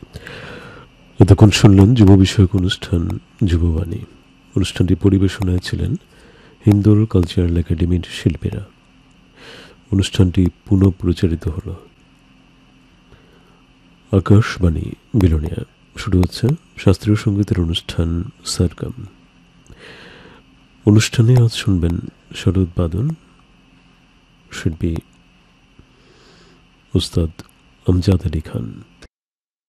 এতক্ষণ শুনলেন যুব বিষয়ক অনুষ্ঠান যুববাণী। অনুষ্ঠানটি পরিবেশনায় ছিলেন হিন্দোল কালচারাল একাডেমির শিল্পীরা। অনুষ্ঠানটি পুনঃপ্রচারিত হল আকাশবাণী বিলোনিয়া। শুরু হচ্ছে শাস্ত্রীয় সঙ্গীতের অনুষ্ঠান সারগাম। অনুষ্ঠানে আজ শুনবেন সরোদবাদন, শিল্পী উস্তাদ আমজাদ আলী খান।